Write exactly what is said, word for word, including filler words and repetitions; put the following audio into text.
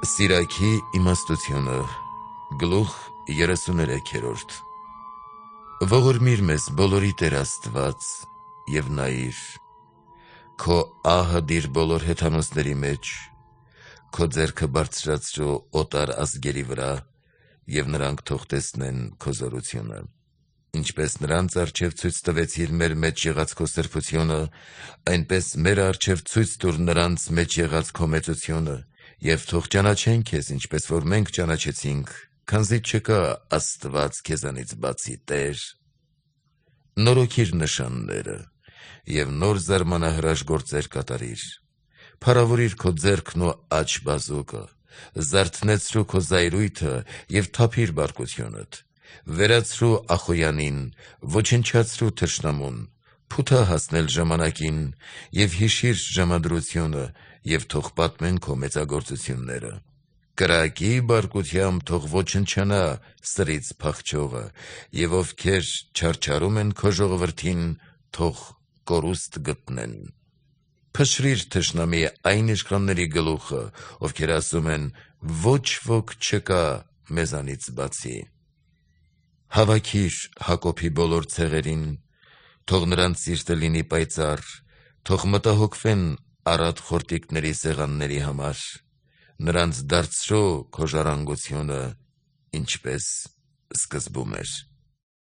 Սիրակի իմաստությունը գլուխ երեսուներեքերորդ Ողորմիր մեզ բոլորի Տեր Աստված եւ նայիր քո ահը դիր բոլոր հեթանոսների մեջ քո ձեռքը բարձրացրու օտար ազգերի վրա եւ նրանք թող տեսնեն քո զորությունը ինչպես նրանց առջև ցույց տվեցիր մեր մեջ եղած քո սրբությունը այնպես մեր առջև ցույց տուր նրանց մեջ եղած քո մեծությունը եւ թող ճանաչեն քեզ ինչպես որ մենք ճանաչեցինք քանզի չկա Աստված քեզանից բացի Տեր նորոգիր նշանները եւ նոր զարմանահրաշ գործեր կատարիր փառավորիր քո ձեռքն ու աջ բազուկը զարթնեցրու քո զայրույթը եւ թափիր բարկությունդ վերացրու ախոյանին ոչնչացրու թշնամուն փութա հասնել ժամանակին եւ հիշիր ժամադրությունը եւ թող պատմեն քո մեծագործությունները կրակի բարկությամբ թող ոչնչանա սրից փախչողը եւ ովքեր չարչարում են քո ժողովրդին թող կորուստ գտնեն փշրիր թշնամի այն իշխանների գլուխը ովքեր ասում են ոչ ոք չկա մեզանից բացի Հավաքիր Հակոբի բոլոր ցեղերին թող նրանց սիրտը լինի պայծառ թող մտահոգվեն առատ խորտիկների սեղանների համար նրանց դարձրու քո ժառանգությունը ինչպես սկզբում էր